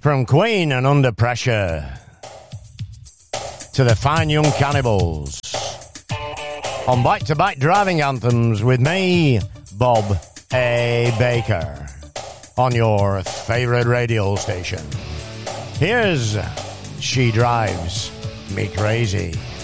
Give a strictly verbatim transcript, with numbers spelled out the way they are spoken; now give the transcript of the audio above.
From Queen and Under Pressure to the Fine Young Cannibals on Back to Back Driving Anthems with me, Bob A. Baker, on your favorite radio station. Here's She Drives Me Crazy.